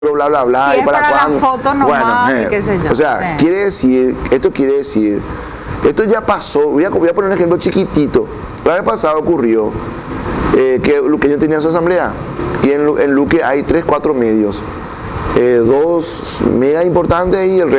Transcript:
bla, bla, bla. Si y es para la foto nomás, y qué sé yo. O sea, Sí. esto quiere decir, esto ya pasó. Voy a poner un ejemplo chiquitito. La vez pasada ocurrió que Luqueño tenía su asamblea y en Luque hay 3, 4 medios. 2 medias importantes y el resto